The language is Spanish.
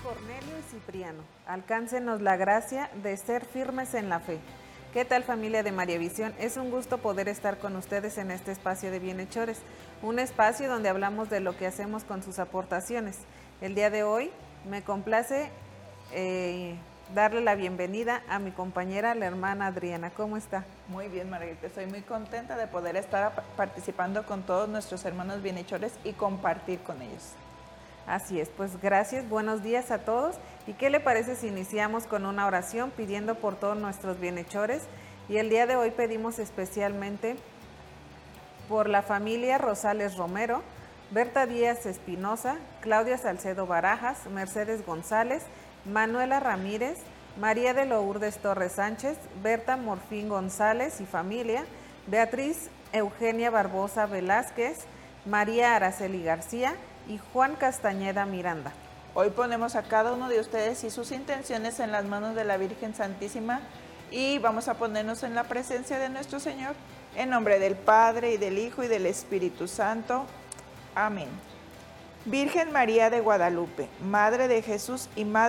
Cornelio y Cipriano, alcáncenos la gracia de ser firmes en la fe. ¿Qué tal, familia de María Visión? Es un gusto poder estar con ustedes en este espacio de Bienhechores, un espacio donde hablamos de lo que hacemos con sus aportaciones. El día de hoy me complace darle la bienvenida a mi compañera, la hermana Adriana. ¿Cómo está? Muy bien, Margarita. Estoy muy contenta de poder estar participando con todos nuestros hermanos bienhechores y compartir con ellos. Así es, pues gracias, buenos días a todos. ¿Y qué le parece si iniciamos con una oración pidiendo por todos nuestros bienhechores? Y el día de hoy pedimos especialmente por la familia Rosales Romero, Berta Díaz Espinosa, Claudia Salcedo Barajas, Mercedes González, Manuela Ramírez, María de Lourdes Torres Sánchez, Berta Morfín González y familia, Beatriz Eugenia Barbosa Velázquez, María Araceli García y Juan Castañeda Miranda. Hoy ponemos a cada uno de ustedes y sus intenciones en las manos de la Virgen Santísima y vamos a ponernos en la presencia de nuestro Señor. En nombre del Padre, y del Hijo, y del Espíritu Santo. Amén. Virgen María de Guadalupe, Madre de Jesús y Madre